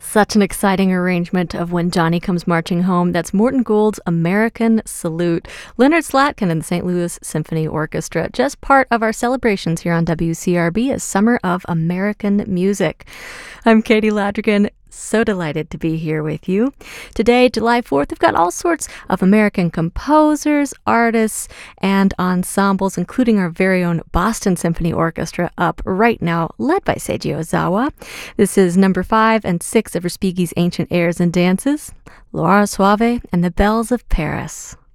Such an exciting arrangement of When Johnny Comes Marching Home. That's Morton Gould's American Salute. Leonard Slatkin and the St. Louis Symphony Orchestra, just part of our celebrations here on WCRB as Summer of American Music. I'm Katie Ladrigan. So delighted to be here with you. Today, July 4th, we've got all sorts of American composers, artists, and ensembles, including our very own Boston Symphony Orchestra up right now, led by Seiji Ozawa. This is number 5 and 6 of Respighi's Ancient Airs and Dances, Loire Soave, and the Bells of Paris.